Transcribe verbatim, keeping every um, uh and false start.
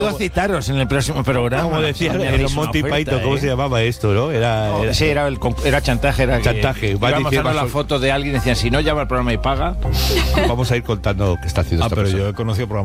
Puedo citaros en el próximo programa. Como decía Me en haréis los una Monty oferta, Python, ¿cómo ¿eh? se llamaba esto, no? Era, No, era sí, era, el, conc- era chantaje. Era Chantaje, que va iba diciendo mostrando la más- foto de alguien y decían, si no llama al programa y paga. Vamos a ir contando qué está haciendo Ah, esta pero persona. yo he conocido programas